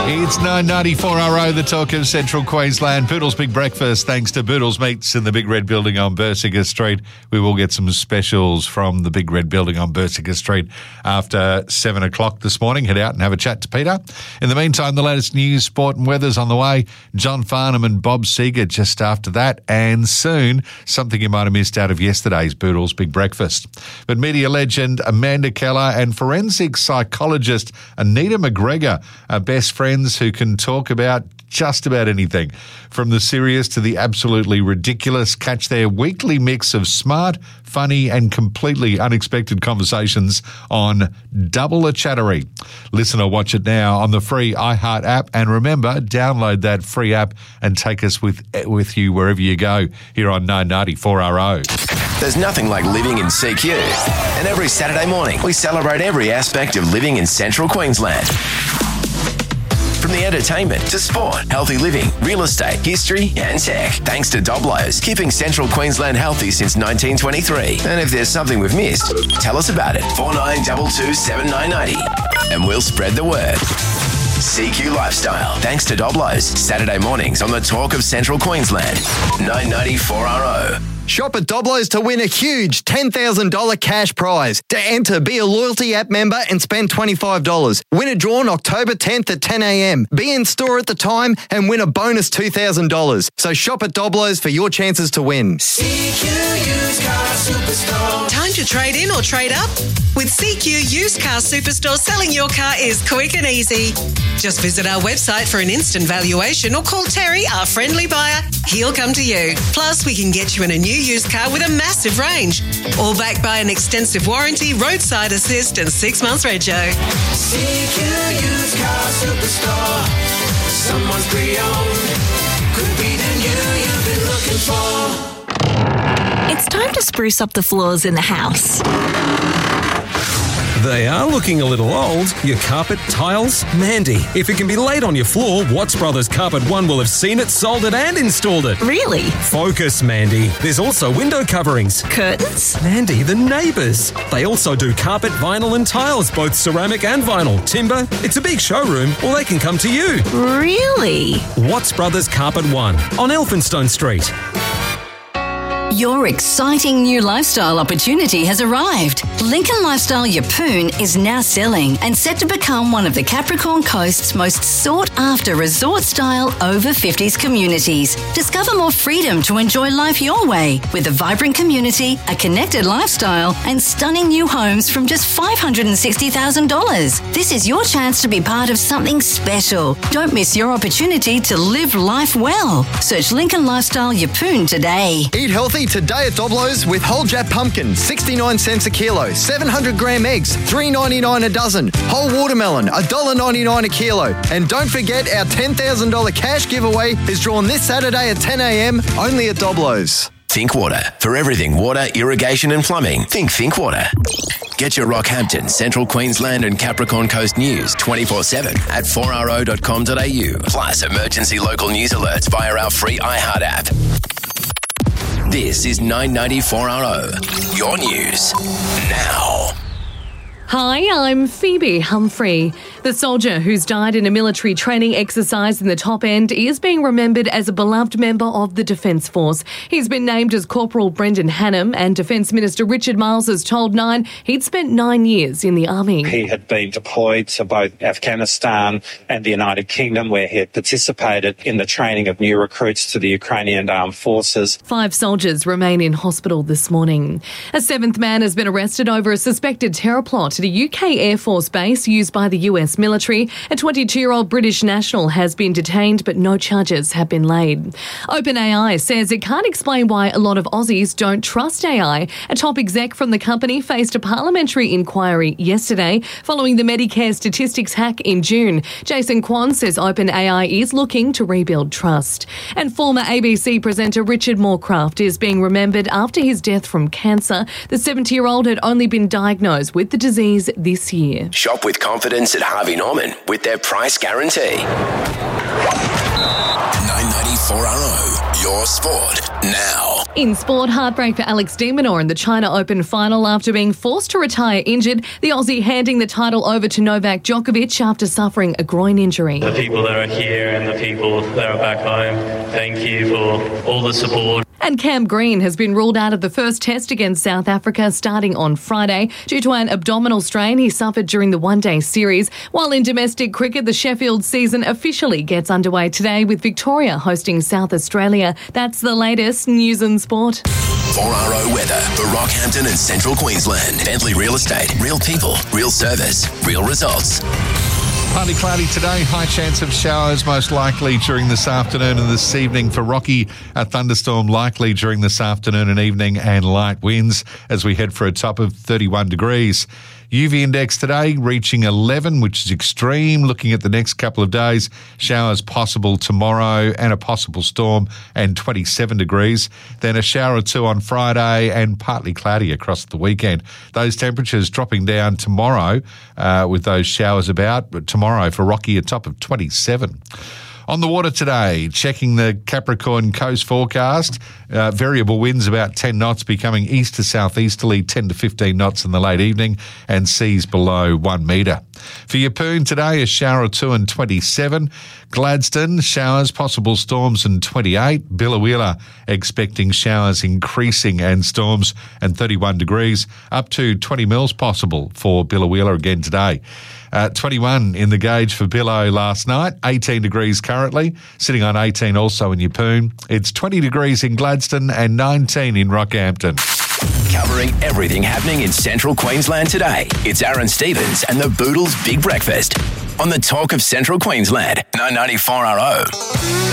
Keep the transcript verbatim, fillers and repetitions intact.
It's nine ninety-four R O, the talk of Central Queensland. Boodle's Big Breakfast, thanks to Boodle's Meats in the Big Red Building on Bersinger Street. We will get some specials from the Big Red Building on Bersinger Street after seven o'clock this morning. Head out and have a chat to Peter. In the meantime, the latest news, sport and weather's on the way. John Farnham and Bob Seger just after that. And soon, something you might have missed out of yesterday's Boodle's Big Breakfast. But media legend Amanda Keller and forensic psychologist Anita McGregor are best friends who can talk about just about anything, from the serious to the absolutely ridiculous. Catch their weekly mix of smart, funny and completely unexpected conversations on Double a Chattery. Listen or watch it now on the free iHeart app, and remember, download that free app and take us with with you wherever you go here on nine ninety-four R O. There's nothing like living in C Q. And every Saturday morning, we celebrate every aspect of living in Central Queensland. From the entertainment to sport, healthy living, real estate, history and tech. Thanks to Doblo's, keeping Central Queensland healthy since nineteen twenty-three. And if there's something we've missed, tell us about it. four nine two two, seven nine nine zero. And we'll spread the word. C Q Lifestyle. Thanks to Doblo's. Saturday mornings on the talk of Central Queensland. nine ninety-four R O. Shop at Doblo's to win a huge ten thousand dollars cash prize. To enter, be a loyalty app member and spend twenty-five dollars. Win a draw on October tenth at ten a.m. Be in store at the time and win a bonus two thousand dollars. So shop at Doblo's for your chances to win. C Q Used Car Superstore. Time to trade in or trade up? With C Q Used Car Superstore, selling your car is quick and easy. Just visit our website for an instant valuation or call Terry, our friendly buyer. He'll come to you. Plus, we can get you in a new used car with a massive range. All backed by an extensive warranty, roadside assist and six months rego. C Q Used Car Superstore. Someone's pre-owned. Could be the new you've been looking for. It's time to spruce up the floors in the house. They are looking a little old. Your carpet, tiles, Mandy. If it can be laid on your floor, Watts Brothers Carpet One will have seen it, sold it and installed it. Really? Focus, Mandy. There's also window coverings. Curtains? Mandy, the neighbours. They also do carpet, vinyl and tiles, both ceramic and vinyl. Timber. It's a big showroom, or they can come to you. Really? Watts Brothers Carpet One on Elphinstone Street. Your exciting new lifestyle opportunity has arrived. Lincoln Lifestyle Yeppoon is now selling and set to become one of the Capricorn Coast's most sought-after resort-style over fifties communities. Discover more freedom to enjoy life your way with a vibrant community, a connected lifestyle and stunning new homes from just five hundred sixty thousand dollars. This is your chance to be part of something special. Don't miss your opportunity to live life well. Search Lincoln Lifestyle Yeppoon today. Eat healthy today at Doblo's with whole Jap pumpkin, sixty-nine cents a kilo, seven hundred gram eggs, three ninety-nine a dozen, whole watermelon, one dollar ninety-nine a kilo. And don't forget our ten thousand dollars cash giveaway is drawn this Saturday at ten a.m. only at Doblo's. Think Water. For everything water, irrigation and plumbing, think Think Water. Get your Rockhampton, Central Queensland and Capricorn Coast news twenty-four seven at four r o dot com dot a u. Plus emergency local news alerts via our free iHeart app. This is nine ninety-four R O, your news now. Hi, I'm Phoebe Humphrey. The soldier who's died in a military training exercise in the Top End is being remembered as a beloved member of the Defence Force. He's been named as Corporal Brendan Hannam, and Defence Minister Richard Marles has told Nine he'd spent nine years in the Army. He had been deployed to both Afghanistan and the United Kingdom, where he had participated in the training of new recruits to the Ukrainian Armed Forces. Five soldiers remain in hospital this morning. A seventh man has been arrested over a suspected terror plot at a U K Air Force base used by the U S military. A twenty-two-year-old British national has been detained, but no charges have been laid. OpenAI says it can't explain why a lot of Aussies don't trust A I. A top exec from the company faced a parliamentary inquiry yesterday following the Medicare statistics hack in June. Jason Kwan says OpenAI is looking to rebuild trust. And former A B C presenter Richard Morecraft is being remembered after his death from cancer. The seventy-year-old had only been diagnosed with the disease fees this year. Shop with confidence at Harvey Norman with their price guarantee. nine ninety-four R O, your sport now. In sport, heartbreak for Alex de Minaur in the China Open final after being forced to retire injured. The Aussie handing the title over to Novak Djokovic after suffering a groin injury. The people that are here and the people that are back home, thank you for all the support. And Cam Green has been ruled out of the first test against South Africa starting on Friday due to an abdominal strain he suffered during the one-day series. While in domestic cricket, the Sheffield season officially gets underway today with Victoria hosting South Australia. That's the latest news and sport. four R O weather for Rockhampton and Central Queensland. Bentley Real Estate. Real people, real service, real results. Partly cloudy today, high chance of showers most likely during this afternoon and this evening. For Rocky, a thunderstorm likely during this afternoon and evening, and light winds as we head for a top of thirty-one degrees. U V index today reaching eleven, which is extreme. Looking at the next couple of days, showers possible tomorrow and a possible storm, and twenty-seven degrees. Then a shower or two on Friday and partly cloudy across the weekend. Those temperatures dropping down tomorrow uh, with those showers about, but tomorrow for Rocky a top of twenty-seven. On the water today, checking the Capricorn coast forecast, uh, variable winds about ten knots, becoming east to southeasterly ten to fifteen knots in the late evening, and seas below one metre. For Yeppoon today, a shower or two and twenty-seven. Gladstone, showers, possible storms and twenty-eight. Billawheeler, expecting showers increasing and storms and thirty-one degrees. Up to twenty mils possible for Billawheeler again today. Uh, twenty-one in the gauge for Billow last night, eighteen degrees currently, sitting on eighteen also in Yeppoon. It's twenty degrees in Gladstone and nineteen in Rockhampton. Covering everything happening in Central Queensland today. It's Aaron Stevens and the Boodles Big Breakfast on the Talk of Central Queensland, nine ninety-four R O.